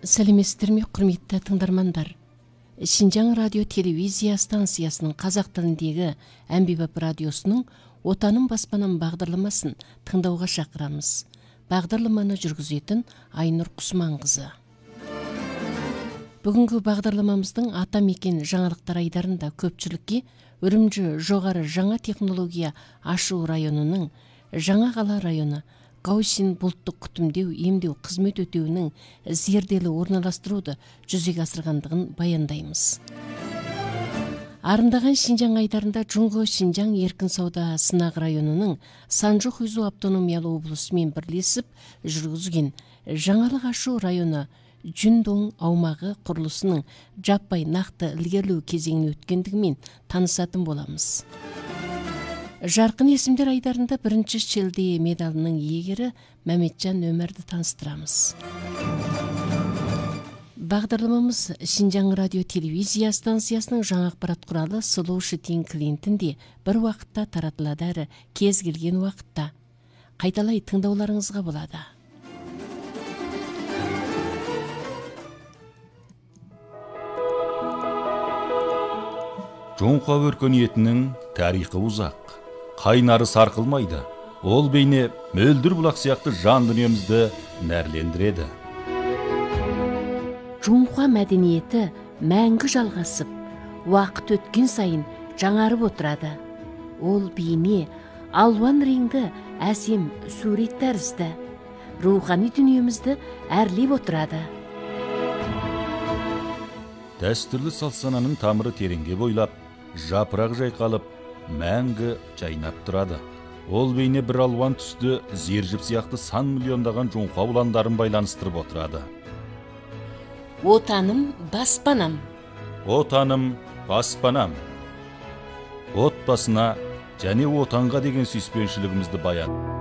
Сәлеметсіздер ме, құрметті тыңдармандар. Шинжаң радио телевизия станциясының қазақ тіліндегі Әмбебап радиосының Отаным баспанам бағдарламасын тыңдауға шақырамыз. Бағдарламаны жүргізетін Айнұр Құсманқызы. Бүгінгі бағдарламамыздың атамекен жаңалықтар айдарында көпшілікке Үрімжі жоғары жаңа технология ашу районының Жаңа қала районы Гаусин бұлттық күтімдеу емдеу қызмет өтеуінің зерделі орналастыруды жүзеге асырғандығын баяндаймыз. Арындаған Шинжаң айдарында Жұңғы Шинжаң еркін сауда сынақ районының Санжу-Хуйзу автономиялы облысымен бірлесіп жүргізген жаңалық ашу районы Жүндоң аумағы құрылысының жаппай нақты ілгерілеу кезеңін өткендігімен танысатын боламыз. Жарқын есімдер айдарында бірінші шілде медалының иегері Мәметжан Өмірді таныстырамыз. Бағдарламамыз Шинжаң радио телевизия станциясының жаңа ақпарат құралы Solution клиентінде бір уақытта таратылады әрі кез келген уақытта. Қайталай тыңдауларыңызға болады. Жоңқа өркениетінің тарихы ұзақ. Қайнары сарқылмайды. Ол бейне мөлдір бұлақ сияқты жан дүниемізді нәрлендіреді. Жоңқа мәдениеті мәңгі жалғасып, уақыт өткен сайын жаңарып отырады. Ол бейне алуан реңді әсем сурет тәрізді. Рухани дүниемізді әрлеп отырады. Дәстүрлі салт-сананың тамыры тереңге бойлап, жапырақ жайқалып, мәңгі жайнап тұрады. Ол бейне бір алуан түсті зержіп сияқты сан миллиондаған жоңқа ұландарын байланыстырып отырады. Отаным баспанам. Отаным баспанам. Отбасына және отанға деген сүйіспеншілігімізді баян.